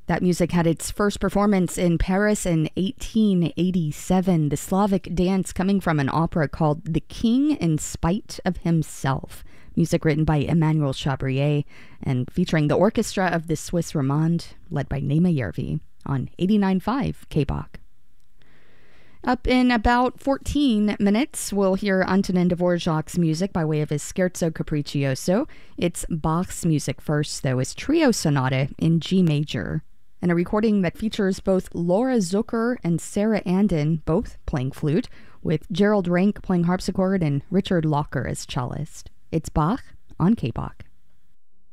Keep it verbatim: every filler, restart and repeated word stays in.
That music had its first performance in Paris in eighteen eighty-seven, the Slavic dance coming from an opera called The King in Spite of Himself. Music written by Emmanuel Chabrier and featuring the orchestra of the Swiss Romande, led by Nema Järvi, on eighty-nine point five K B O C. Up in about fourteen minutes, we'll hear Antonin Dvorak's music by way of his Scherzo Capriccioso. It's Bach's music first, though, his Trio Sonata in G major, and a recording that features both Laura Zucker and Sarah Andon, both playing flute, with Gerald Rank playing harpsichord and Richard Locker as cellist. It's Bach on K B O C.